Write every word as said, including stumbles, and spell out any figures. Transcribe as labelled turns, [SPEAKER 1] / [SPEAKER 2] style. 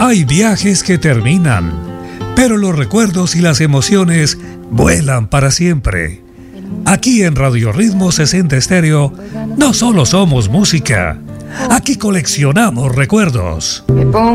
[SPEAKER 1] Hay viajes que terminan, pero los recuerdos y las emociones vuelan para siempre. Aquí en Radio Ritmo sesenta Estéreo no solo somos música, aquí coleccionamos recuerdos.
[SPEAKER 2] Me pongo